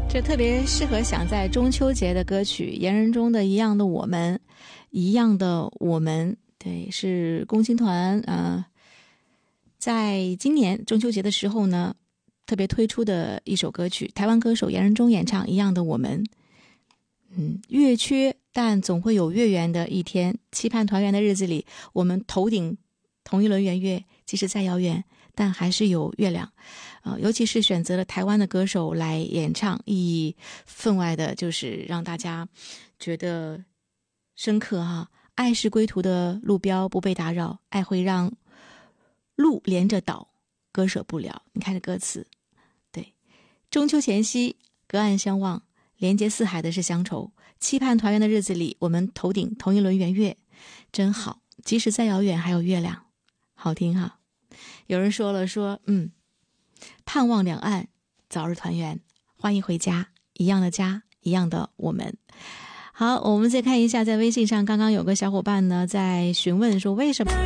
这特别适合想在中秋节的歌曲，言人中的一样的我们，一样的我们，对，是共青团在今年中秋节的时候呢，特别推出的一首歌曲，台湾歌手言人中演唱《一样的我们》。月缺，但总会有月圆的一天，期盼团圆的日子里，我们头顶同一轮圆月，即使再遥远，但还是有月亮。尤其是选择了台湾的歌手来演唱，意义分外的就是让大家觉得深刻哈。爱是归途的路标，不被打扰，爱会让路连着岛，割舍不了。你看这歌词，对，中秋前夕隔岸相望，连接四海的是乡愁，期盼团圆的日子里，我们头顶同一轮圆月，真好，即使再遥远还有月亮，好听哈。有人说了说盼望两岸早日团圆，欢迎回家，一样的家，一样的我们。好，我们再看一下，在微信上刚刚有个小伙伴呢在询问说，为什么